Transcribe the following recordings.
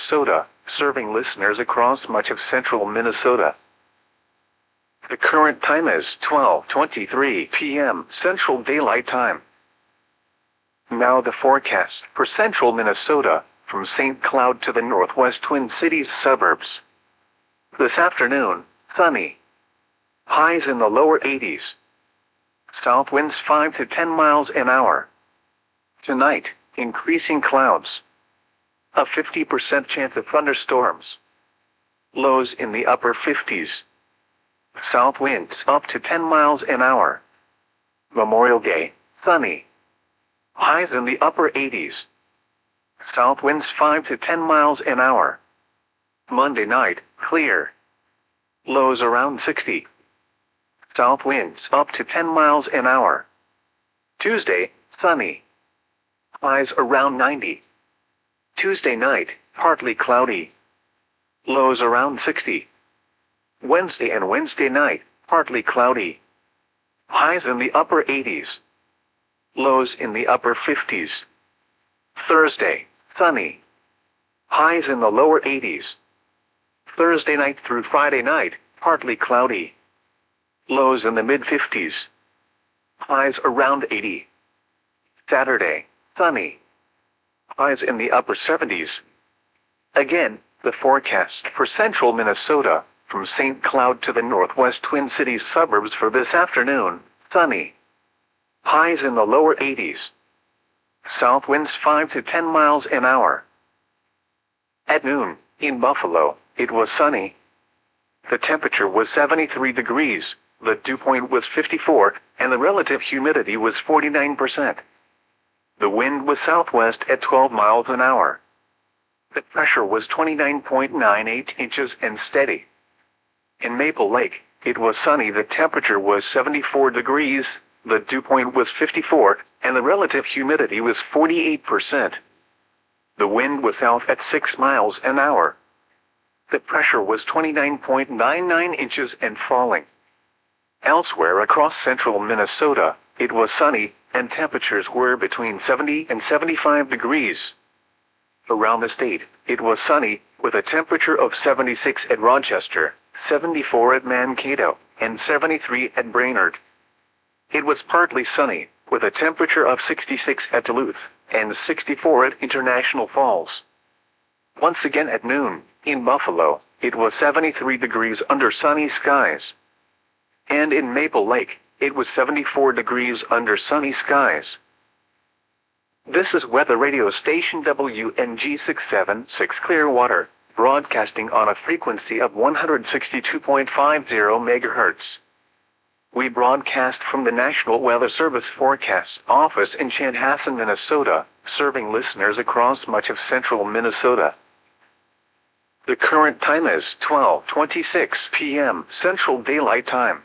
Minnesota, serving listeners across much of central Minnesota. The current time is 12:23 p.m. Central Daylight Time. Now the forecast for central Minnesota, from St. Cloud to the northwest Twin Cities suburbs. This afternoon, sunny. Highs in the lower 80s. South winds 5 to 10 miles an hour. Tonight, increasing clouds. A 50% chance of thunderstorms. Lows in the upper 50s. South winds up to 10 miles an hour. Memorial Day, sunny. Highs in the upper 80s. South winds 5 to 10 miles an hour. Monday night, clear. Lows around 60. South winds up to 10 miles an hour. Tuesday, sunny. Highs around 90. Tuesday night, partly cloudy. Lows around 60. Wednesday and Wednesday night, partly cloudy. Highs in the upper 80s. Lows in the upper 50s. Thursday, sunny. Highs in the lower 80s. Thursday night through Friday night, partly cloudy. Lows in the mid-50s. Highs around 80. Saturday, sunny. Highs in the upper 70s. Again, the forecast for central Minnesota, from St. Cloud to the northwest Twin Cities suburbs for this afternoon, sunny. Highs in the lower 80s. South winds 5 to 10 miles an hour. At noon, in Buffalo, it was sunny. The temperature was 73 degrees, the dew point was 54, and the relative humidity was 49%. The wind was southwest at 12 miles an hour. The pressure was 29.98 inches and steady. In Maple Lake, it was sunny. The temperature was 74 degrees, the dew point was 54, and the relative humidity was 48%. The wind was south at 6 miles an hour. The pressure was 29.99 inches and falling. Elsewhere across central Minnesota, it was sunny, and temperatures were between 70 and 75 degrees. Around the state, it was sunny, with a temperature of 76 at Rochester, 74 at Mankato, and 73 at Brainerd. It was partly sunny, with a temperature of 66 at Duluth, and 64 at International Falls. Once again at noon, in Buffalo, it was 73 degrees under sunny skies. And in Maple Lake, it was 74 degrees under sunny skies. This is weather radio station WNG 676 Clearwater, broadcasting on a frequency of 162.50 MHz. We broadcast from the National Weather Service Forecast Office in Chanhassen, Minnesota, serving listeners across much of central Minnesota. The current time is 12:26 p.m. Central Daylight Time.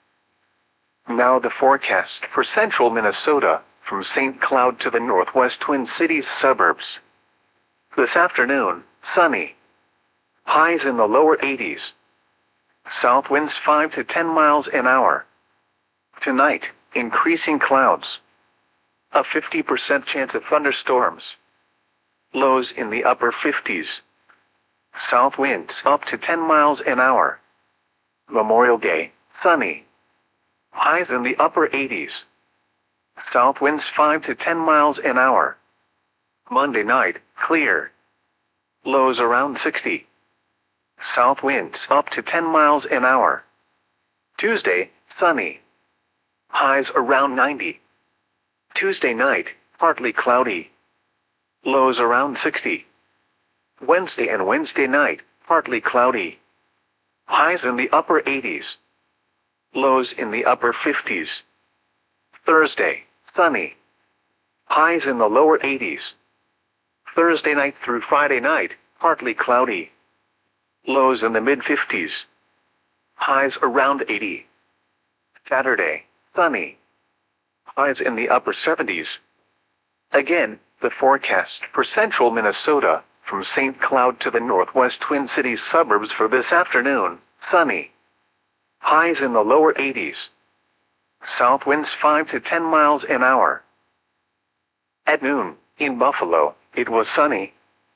Now the forecast for central Minnesota, from St. Cloud to the northwest Twin Cities suburbs. This afternoon, sunny. Highs in the lower 80s. South winds 5 to 10 miles an hour. Tonight, increasing clouds. A 50% chance of thunderstorms. Lows in the upper 50s. South winds up to 10 miles an hour. Memorial Day, sunny. Highs in the upper 80s. South winds 5 to 10 miles an hour. Monday night, clear. Lows around 60. South winds up to 10 miles an hour. Tuesday, sunny. Highs around 90. Tuesday night, partly cloudy. Lows around 60. Wednesday and Wednesday night, partly cloudy. Highs in the upper 80s. Lows in the upper 50s. Thursday, sunny. Highs in the lower 80s. Thursday night through Friday night, partly cloudy. Lows in the mid-50s. Highs around 80. Saturday, sunny. Highs in the upper 70s. Again, the forecast for central Minnesota, from St. Cloud to the northwest Twin Cities suburbs for this afternoon, sunny. Highs in the lower 80s. South winds 5 to 10 miles an hour. At noon, in Buffalo, it was sunny.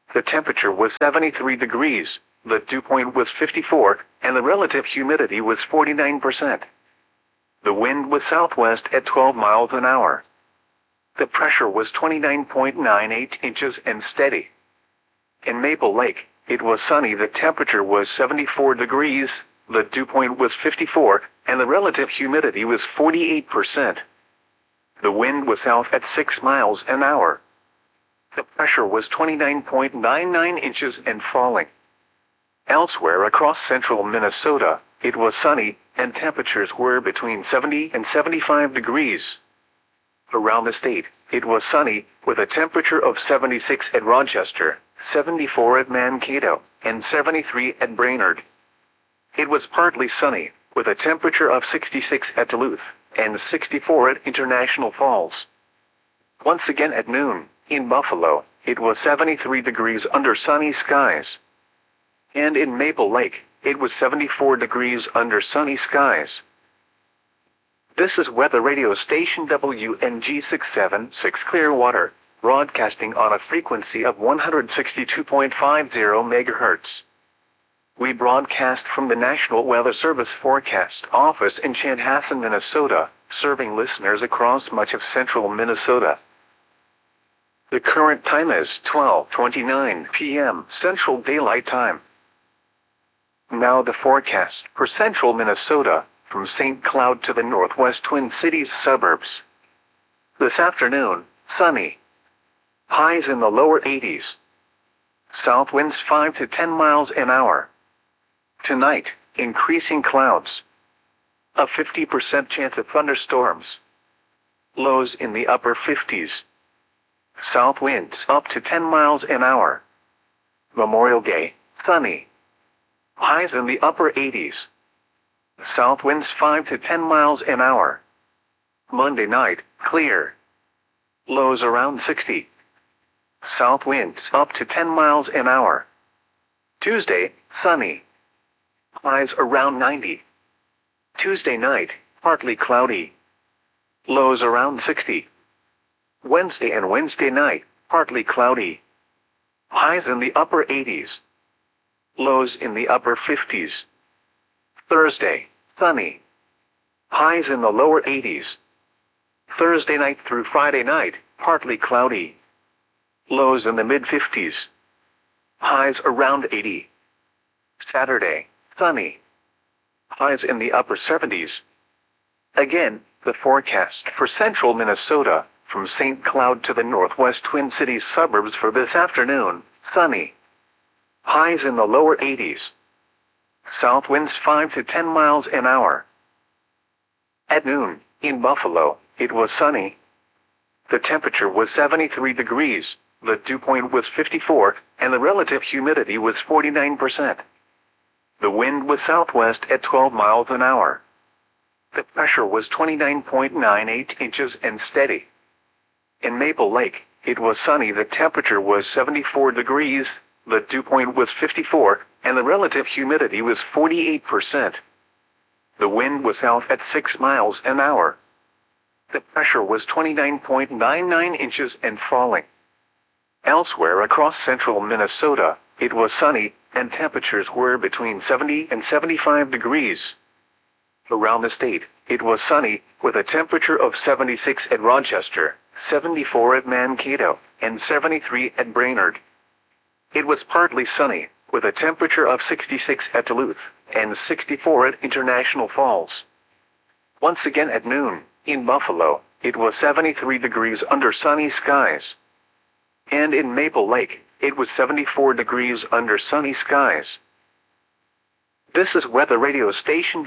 The temperature was 73 degrees, the dew point was 54, and the relative humidity was 49%. The wind was southwest at 12 miles an hour. The pressure was 29.98 inches and steady. In Maple Lake, it was sunny. The temperature was 74 degrees, the dew point was 54, and the relative humidity was 48%. The wind was south at 6 miles an hour. The pressure was 29.99 inches and falling. Elsewhere across central Minnesota, it was sunny, and temperatures were between 70 and 75 degrees. Around the state, it was sunny, with a temperature of 76 at Rochester, 74 at Mankato, and 73 at Brainerd. It was partly sunny, with a temperature of 66 at Duluth, and 64 at International Falls. Once again at noon, in Buffalo, it was 73 degrees under sunny skies. And in Maple Lake, it was 74 degrees under sunny skies. This is weather radio station WNG676 Clearwater, broadcasting on a frequency of 162.50 MHz. We broadcast from the National Weather Service Forecast Office in Chanhassen, Minnesota, serving listeners across much of central Minnesota. The current time is 12:29 p.m. Central Daylight Time. Now the forecast for central Minnesota, from St. Cloud to the northwest Twin Cities suburbs. This afternoon, sunny. Highs in the lower 80s. South winds 5 to 10 miles an hour. Tonight, increasing clouds. A 50% chance of thunderstorms. Lows in the upper 50s. South winds up to 10 miles an hour. Memorial Day, sunny. Highs in the upper 80s. South winds 5 to 10 miles an hour. Monday night, clear. Lows around 60. South winds up to 10 miles an hour. Tuesday, sunny. Highs around 90. Tuesday night, partly cloudy. Lows around 60. Wednesday and Wednesday night, partly cloudy. Highs in the upper 80s. Lows in the upper 50s. Thursday, sunny. Highs in the lower 80s. Thursday night through Friday night, partly cloudy. Lows in the mid-50s. Highs around 80. Saturday, sunny. Highs in the upper 70s. Again, the forecast for central Minnesota, from St. Cloud to the northwest Twin Cities suburbs for this afternoon, sunny. Highs in the lower 80s. South winds 5 to 10 miles an hour. At noon, in Buffalo, it was sunny. The temperature was 73 degrees, the dew point was 54, and the relative humidity was 49%. The wind was southwest at 12 miles an hour. The pressure was 29.98 inches and steady. In Maple Lake, it was sunny. The temperature was 74 degrees, the dew point was 54, and the relative humidity was 48%. The wind was south at 6 miles an hour. The pressure was 29.99 inches and falling. Elsewhere across central Minnesota, it was sunny, and temperatures were between 70 and 75 degrees. Around the state, it was sunny, with a temperature of 76 at Rochester, 74 at Mankato, and 73 at Brainerd. It was partly sunny, with a temperature of 66 at Duluth, and 64 at International Falls. Once again at noon, in Buffalo, it was 73 degrees under sunny skies. And in Maple Lake, it was 74 degrees under sunny skies. This is weather radio station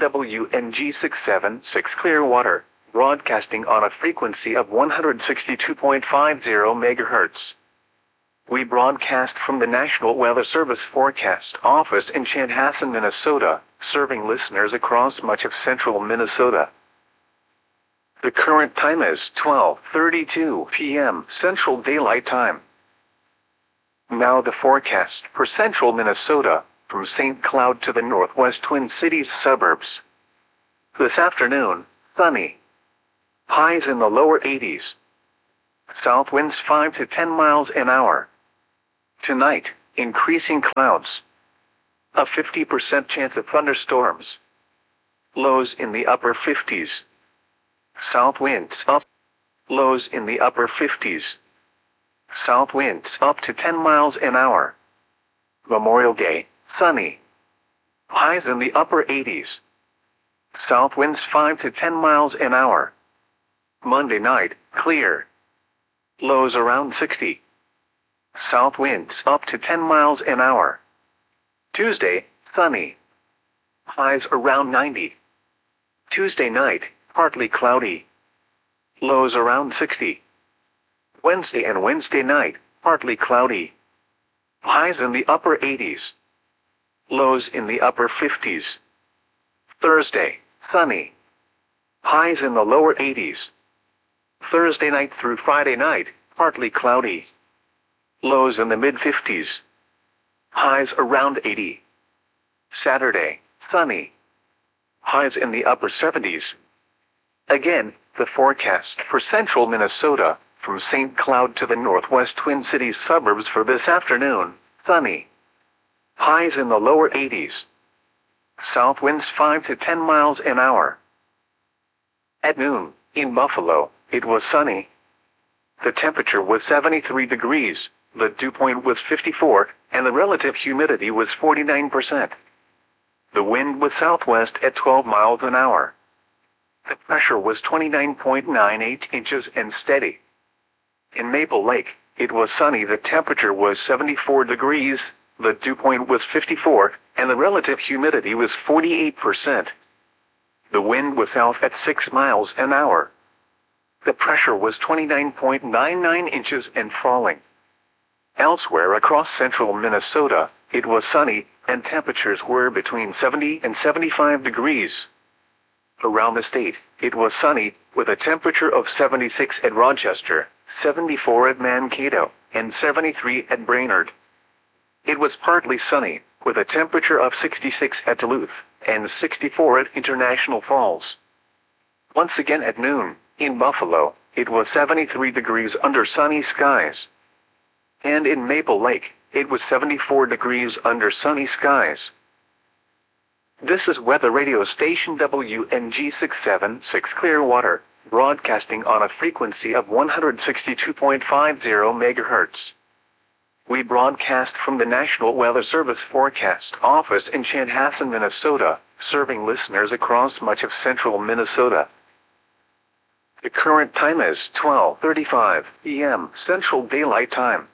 WNG676 Clearwater, broadcasting on a frequency of 162.50 MHz. We broadcast from the National Weather Service Forecast Office in Chanhassen, Minnesota, serving listeners across much of central Minnesota. The current time is 12:32 p.m. Central Daylight Time. Now the forecast for central Minnesota, from St. Cloud to the northwest Twin Cities suburbs. This afternoon, sunny. Highs in the lower 80s. South winds 5 to 10 miles an hour. Tonight, increasing clouds. A 50% chance of thunderstorms. Lows in the upper 50s. South winds up. Lows in the upper 50s. South winds up to 10 miles an hour. Memorial Day, sunny. Highs in the upper 80s. South winds 5 to 10 miles an hour. Monday night, clear. Lows around 60. South winds up to 10 miles an hour. Tuesday, sunny. Highs around 90. Tuesday night, partly cloudy. Lows around 60. Wednesday and Wednesday night, partly cloudy. Highs in the upper 80s. Lows in the upper 50s. Thursday, sunny. Highs in the lower 80s. Thursday night through Friday night, partly cloudy. Lows in the mid-50s. Highs around 80. Saturday, sunny. Highs in the upper 70s. Again, the forecast for central Minnesota, from St. Cloud to the northwest Twin Cities suburbs for this afternoon, sunny. Highs in the lower 80s. South winds 5 to 10 miles an hour. At noon, in Buffalo, it was sunny. The temperature was 73 degrees, the dew point was 54, and the relative humidity was 49%. The wind was southwest at 12 miles an hour. The pressure was 29.98 inches and steady. In Maple Lake, it was sunny. The temperature was 74 degrees, the dew point was 54, and the relative humidity was 48%. The wind was south at 6 miles an hour. The pressure was 29.99 inches and falling. Elsewhere across central Minnesota, it was sunny, and temperatures were between 70 and 75 degrees. Around the state, it was sunny, with a temperature of 76 at Rochester, 74 at Mankato, and 73 at Brainerd. It was partly sunny, with a temperature of 66 at Duluth, and 64 at International Falls. Once again at noon, in Buffalo, it was 73 degrees under sunny skies. And in Maple Lake, it was 74 degrees under sunny skies. This is weather radio station WNG 676 Clearwater, broadcasting on a frequency of 162.50 MHz. We broadcast from the National Weather Service Forecast Office in Chanhassen, Minnesota, serving listeners across much of central Minnesota. The current time is 12:35 p.m. Central Daylight Time.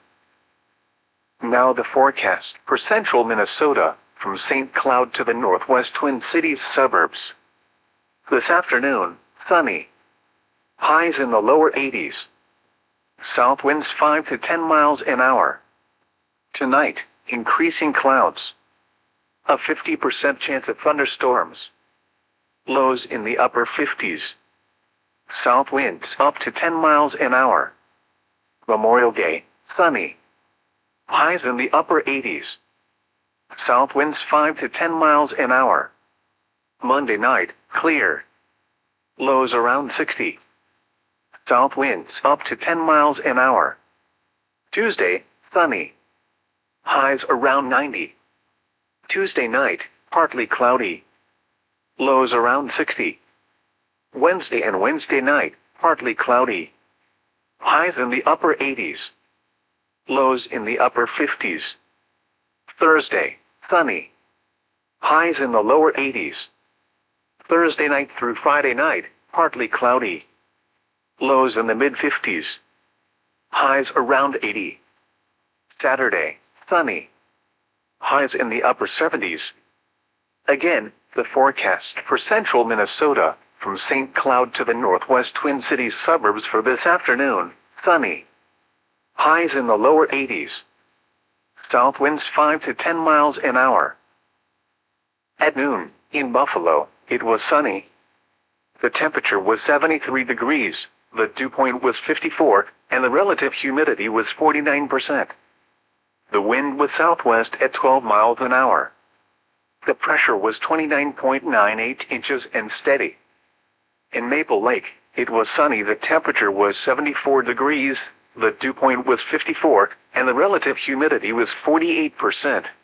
Now the forecast for central Minnesota, from St. Cloud to the northwest Twin Cities suburbs. This afternoon, sunny. Highs in the lower 80s. South winds 5 to 10 miles an hour. Tonight, increasing clouds. A 50% chance of thunderstorms. Lows in the upper 50s. South winds up to 10 miles an hour. Memorial Day, sunny. Highs in the upper 80s. South winds 5 to 10 miles an hour. Monday night, clear. Lows around 60. South winds up to 10 miles an hour. Tuesday, sunny. Highs around 90. Tuesday night, partly cloudy. Lows around 60. Wednesday and Wednesday night, partly cloudy. Highs in the upper 80s. Lows in the upper 50s. Thursday, sunny. Highs in the lower 80s. Thursday night through Friday night, partly cloudy. Lows in the mid-50s. Highs around 80. Saturday, sunny. Highs in the upper 70s. Again, the forecast for central Minnesota, from St. Cloud to the northwest Twin Cities suburbs for this afternoon, sunny. Highs in the lower 80s. South winds 5 to 10 miles an hour. At noon, in Buffalo, it was sunny. The temperature was 73 degrees, the dew point was 54, and the relative humidity was 49%. The wind was southwest at 12 miles an hour. The pressure was 29.98 inches and steady. In Maple Lake, it was sunny. The temperature was 74 degrees, The dew point was 54, and the relative humidity was 48%.